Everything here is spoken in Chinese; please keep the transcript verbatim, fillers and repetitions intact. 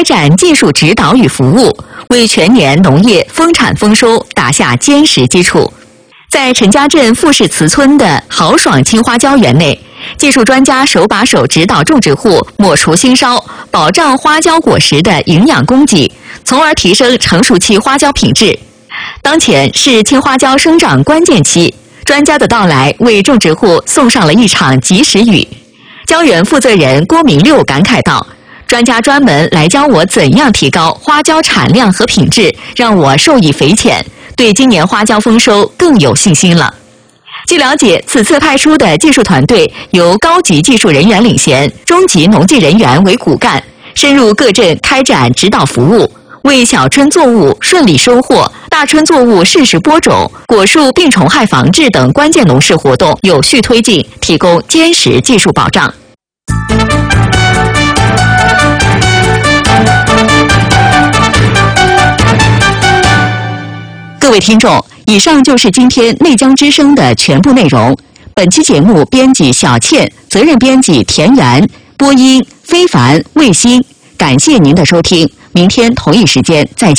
展技术指导与服务，为全年农业丰产丰收打下坚实基础。在陈家镇富士祠村的豪爽青花椒园内，技术专家手把手指导种植户抹除新梢，保障花椒果实的营养供给，从而提升成熟期花椒品质。当前是青花椒生长关键期，专家的到来为种植户送上了一场及时雨。椒园负责人郭明六感慨道：“专家专门来教我怎样提高花椒产量和品质，让我受益匪浅，对今年花椒丰收更有信心了。”据了解，此次派出的技术团队由高级技术人员领衔，中级农技人员为骨干，深入各镇开展指导服务，为小春作物顺利收获、大春作物适时播种、果树病虫害防治等关键农事活动有序推进提供坚实技术保障。各位听众，以上就是今天内江之声的全部内容。本期节目编辑小倩，责任编辑田园，播音非凡、魏鑫。感谢您的收听，明天同一时间再见。